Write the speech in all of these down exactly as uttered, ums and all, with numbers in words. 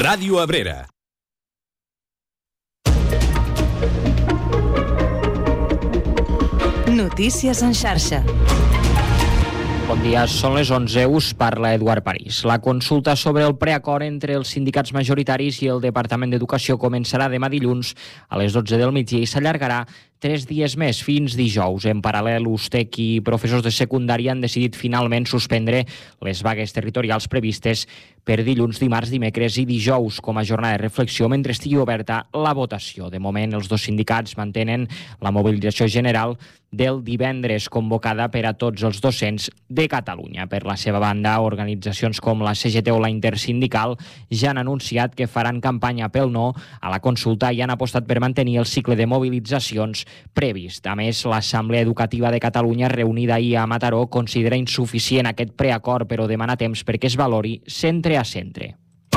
Ràdio Abrera. Notícies en xarxa. Bon dia, són les onze, us parla Eduard París. La consulta sobre el preacord entre els sindicats majoritaris i el Departament d'Educació començarà demà dilluns a les dotze del migdia i s'allargarà tres dies més, fins dijous. En paral·lel, U S T E C i professors de secundària han decidit finalment suspendre les vagues territorials previstes per dilluns, dimarts, dimecres i dijous com a jornada de reflexió mentre estigui oberta la votació. De moment, els dos sindicats mantenen la mobilització general del divendres convocada per a tots els docents de Catalunya. Per la seva banda, organitzacions com la C G T o la Intersindical ja han anunciat que faran campanya pel no a la consulta i han apostat per mantenir el cicle de mobilitzacions previst. A més, l'Assemblea Educativa de Catalunya, reunida ahir a Mataró, considera insuficient aquest preacord, però demana temps perquè es valori centre a centre.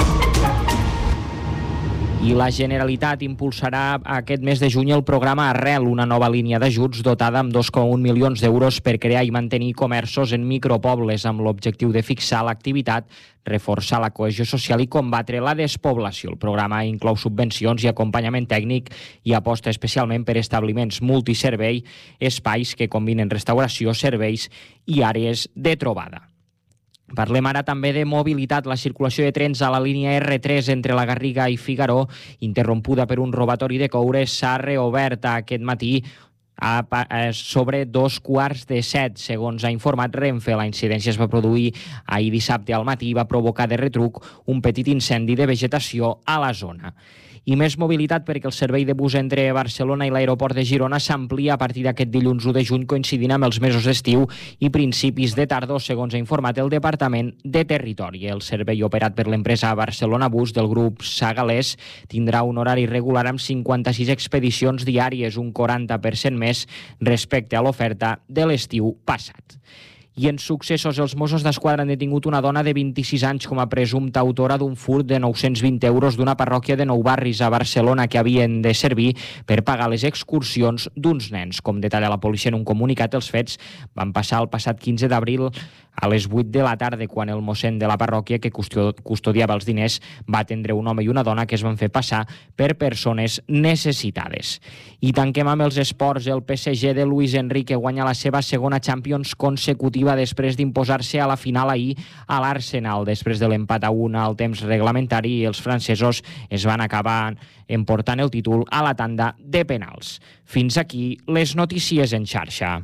I la Generalitat impulsarà aquest mes de juny el programa Arrel, una nova línia d'ajuts dotada amb dos coma un milions d'euros per crear i mantenir comerços en micropobles amb l'objectiu de fixar l'activitat, reforçar la cohesió social i combatre la despoblació. El programa inclou subvencions i acompanyament tècnic i aposta especialment per establiments multiservei, espais que combinen restauració, serveis i àrees de trobada. Parlem ara també de mobilitat. La circulació de trens a la línia erre tres entre la Garriga i Figaró, interrompuda per un robatori de coure, s'ha reobert aquest matí a, a, sobre dos quarts de set, segons ha informat Renfe. La incidència es va produir ahir dissabte al matí i va provocar de retruc un petit incendi de vegetació a la zona. I més mobilitat perquè el servei de bus entre Barcelona i l'aeroport de Girona s'amplia a partir d'aquest dilluns u de juny, coincidint amb els mesos d'estiu i principis de tardor, segons ha informat el Departament de Territori. El servei operat per l'empresa Barcelona Bus del grup Sagalés tindrà un horari regular amb cinquanta-sis expedicions diàries, un quaranta per cent més respecte a l'oferta de l'estiu passat. I en successos, els Mossos d'Esquadra han detingut una dona de vint-i-sis anys com a presumpta autora d'un furt de nou-cents vint euros d'una parròquia de Nou Barris a Barcelona que havien de servir per pagar les excursions d'uns nens. Com detalla la policia en un comunicat, els fets van passar el passat quinze d'abril a les vuit de la tarda, quan el mossèn de la parròquia que custodiava els diners va atendre un home i una dona que es van fer passar per persones necessitades. I tanquem amb els esports. El P S G de Luis Enrique guanya la seva segona Champions consecutiva després d'imposar-se a la final ahir a l'Arsenal. Després de l'empat a un al temps reglamentari, els francesos es van acabar emportant el títol a la tanda de penals. Fins aquí les notícies en xarxa.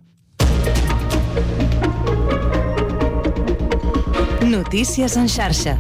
Notícies en xarxa.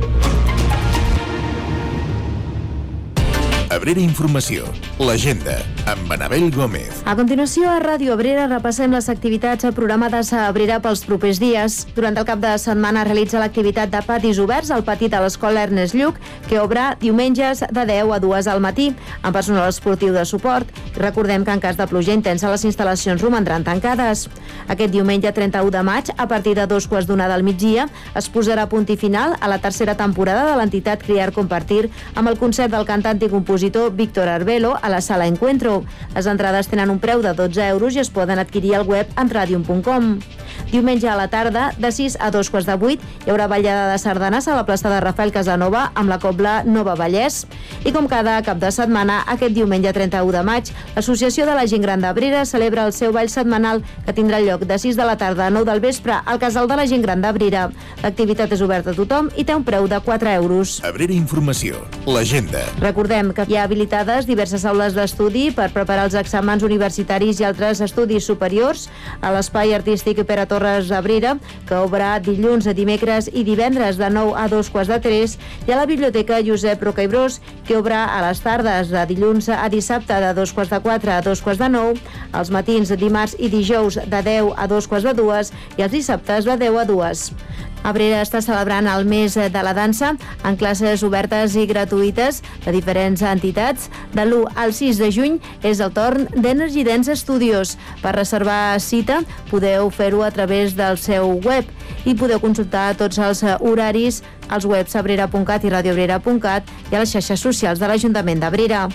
Abrera Informació, l'agenda, amb Anabel Gómez. A continuació, a Ràdio Abrera repassem les activitats programades a Abrera pels propers dies. Durant el cap de setmana realitza l'activitat de patis oberts al pati de l'Escola Ernest Lluch, que obre diumenges de deu a dues al matí, amb personal esportiu de suport. Recordem que en cas de pluja intensa les instal·lacions romandran tancades. Aquest diumenge trenta-u de maig, a partir de dos quarts d'una del migdia, es posarà punt i final a la tercera temporada de l'entitat Criar Compartir amb el concert del cantant i compositor Víctor Arbelo a la Sala Encuentro. Les entrades tenen un preu de dotze euros i es poden adquirir al web entradium punt com. Diumenge a la tarda, de sis a dos quarts de vuit, hi haurà ballada de sardanes a la plaça de Rafael Casanova amb la cobla Nova Vallès. I com cada cap de setmana, aquest diumenge trenta-u de maig, l'Associació de la Gent Gran d'Abrera celebra el seu ball setmanal que tindrà lloc de sis de la tarda a nou del vespre al Casal de la Gent Gran d'Abrera. L'activitat és oberta a tothom i té un preu de quatre euros. Abrera Informació, l'agenda. Recordem que hi ha habilitades diverses aules d'estudi per preparar els exàmens universitaris i altres estudis superiors a l'Espai Artístic Pere Torres Abrera, que obre dilluns, dimecres i divendres de nou a dos quarts de tres, i a la Biblioteca Josep Roca i Bros, que obre a les tardes de dilluns a dissabte de dos quarts de quatre a dos quarts de nou, els matins dimarts i dijous de deu a dos quarts de dues i els dissabtes de deu a dues. Abrera està celebrant el mes de la dansa en classes obertes i gratuïtes de diferents entitats. De l'u al sis de juny és el torn d'Energy Dance Studios. Per reservar cita podeu fer-ho a través del seu web i podeu consultar tots els horaris als webs abrera punt cat i radioabrera punt cat i a les xarxes socials de l'Ajuntament d'Abrera.